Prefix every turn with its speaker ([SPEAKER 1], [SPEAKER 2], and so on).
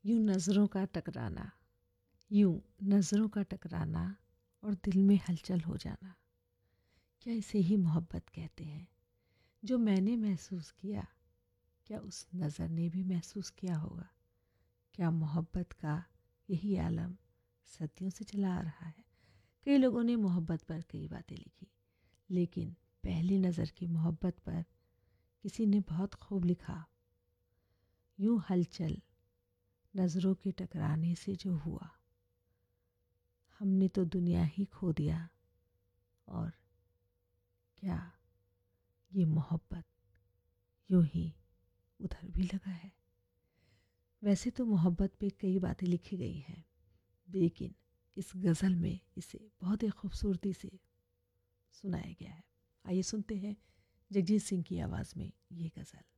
[SPEAKER 1] यूं नज़रों का टकराना, यूं नज़रों का टकराना और दिल में हलचल हो जाना, क्या इसे ही मोहब्बत कहते हैं? जो मैंने महसूस किया, क्या उस नज़र ने भी महसूस किया होगा? क्या मोहब्बत का यही आलम सदियों से चला आ रहा है? कई लोगों ने मोहब्बत पर कई बातें लिखी, लेकिन पहली नज़र की मोहब्बत पर किसी ने बहुत खूब लिखा, यूं हलचल नज़रों के टकराने से जो हुआ, हमने तो दुनिया ही खो दिया। और क्या ये मोहब्बत यूं ही उधर भी लगा है? वैसे तो मोहब्बत पे कई बातें लिखी गई हैं, लेकिन इस गज़ल में इसे बहुत ही खूबसूरती से सुनाया गया है। आइए सुनते हैं जगजीत सिंह की आवाज़ में ये गज़ल।